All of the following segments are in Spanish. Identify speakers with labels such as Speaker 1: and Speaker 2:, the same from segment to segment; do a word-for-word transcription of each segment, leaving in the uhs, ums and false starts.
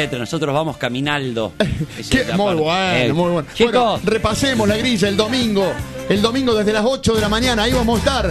Speaker 1: etcétera. Nosotros vamos caminando.
Speaker 2: Qué, muy bueno, eh, muy bueno.
Speaker 1: Chicos,
Speaker 2: bueno, repasemos la grilla el domingo. El domingo desde las ocho de la mañana. Ahí vamos a estar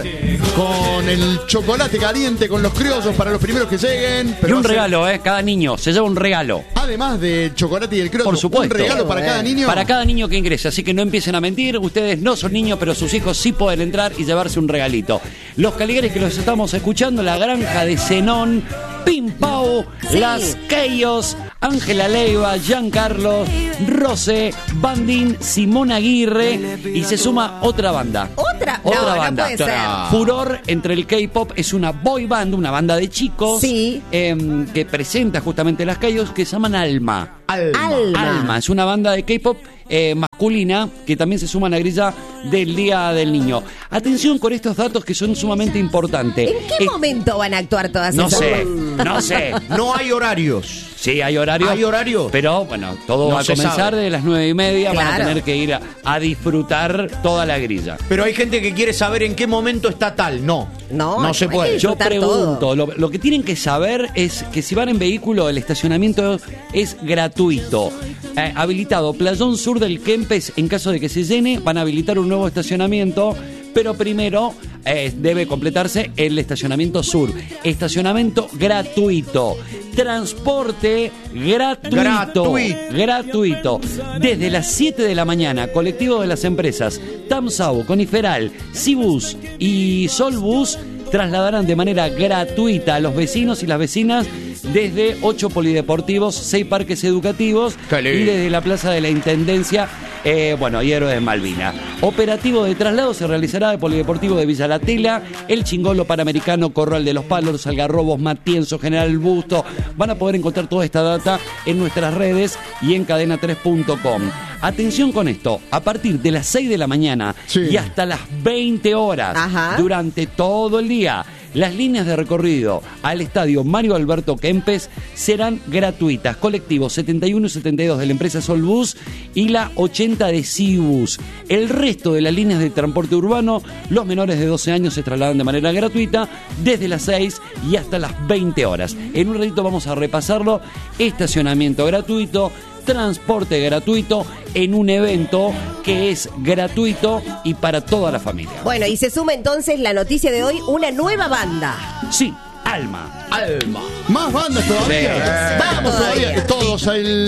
Speaker 2: con el chocolate caliente, con los criollos para los primeros que lleguen.
Speaker 1: Pero y un regalo, ¿eh? Cada niño se lleva un regalo.
Speaker 2: Además del chocolate y el criollo,
Speaker 1: por supuesto,
Speaker 2: un regalo para cada niño.
Speaker 1: Para cada niño que ingrese. Así que no empiecen a mentir. Ustedes no son niños, pero sus hijos sí pueden entrar y llevarse un regalito. Los Caligaris que los estamos escuchando, la granja de Zenón, Pim Pau, sí. Las Keyos, Ángela Leiva, Giancarlo, Rosé, Bandín, Simón Aguirre y se suma otra banda.
Speaker 3: ¿Otra?
Speaker 1: Otra
Speaker 3: no,
Speaker 1: banda.
Speaker 3: No puede ser.
Speaker 1: Furor entre el K-pop, es una boy band, una banda de chicos
Speaker 3: sí.
Speaker 1: eh, que presenta justamente las Keyos, que se llaman Alma.
Speaker 3: Alma. Alma.
Speaker 1: Alma, es una banda de K-pop eh, masculina que también se suma a la grilla del Día del Niño. Atención con estos datos que son sumamente importantes.
Speaker 3: ¿En qué
Speaker 1: eh,
Speaker 3: momento van a actuar todas
Speaker 1: no
Speaker 3: esas?
Speaker 1: sé, no sé.
Speaker 4: No hay horarios.
Speaker 1: Sí, hay horarios.
Speaker 4: Hay horarios.
Speaker 1: Pero bueno, todo
Speaker 4: no
Speaker 1: va a comenzar
Speaker 4: sabe.
Speaker 1: de las nueve y media.
Speaker 3: Claro.
Speaker 1: Van a tener que ir a, a disfrutar toda la grilla.
Speaker 4: Pero hay gente que quiere saber en qué momento está tal. No,
Speaker 3: no,
Speaker 4: no se puede.
Speaker 1: Yo pregunto, lo, lo que tienen que saber es que si van en vehículo, el estacionamiento es gratuito. Eh, habilitado Playón Sur del Kempes, en caso de que se llene, van a habilitar un nuevo estacionamiento. Pero primero eh, debe completarse el estacionamiento sur. Estacionamiento gratuito. Transporte gratuito.
Speaker 4: Gratuito.
Speaker 1: Gratuito. Desde las siete de la mañana, colectivos de las empresas Tamsau, Coniferal, Cibus y Solbus trasladarán de manera gratuita a los vecinos y las vecinas desde ocho polideportivos, seis parques educativos y desde la Plaza de la Intendencia, eh, bueno, y Héroes de Malvinas. Operativo de traslado se realizará de Polideportivo de Villa La Tela, El Chingolo, Panamericano, Corral de los Palos, Algarrobos, Matienzo, General Busto. Van a poder encontrar toda esta data en nuestras redes y en cadena tres punto com. Atención con esto, a partir de las seis de la mañana sí. y hasta las veinte horas, Ajá. durante todo el día, las líneas de recorrido al estadio Mario Alberto Kempes serán gratuitas. Colectivos setenta y uno y setenta y dos de la empresa Solbus y la ochenta de Cibus. El resto de las líneas de transporte urbano, los menores de doce años se trasladan de manera gratuita desde las seis y hasta las veinte horas. En un ratito vamos a repasarlo. Estacionamiento gratuito, transporte gratuito en un evento que es gratuito y para toda la familia.
Speaker 3: Bueno, y se suma entonces la noticia de hoy, una nueva banda.
Speaker 1: Sí, Alma.
Speaker 4: Alma.
Speaker 2: Más bandas todavía.
Speaker 1: Sí.
Speaker 2: Vamos todavía. Todos el